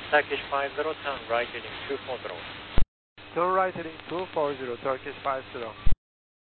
Turkish 50, turn right heading 240. Turn right heading 240, Turkish 50.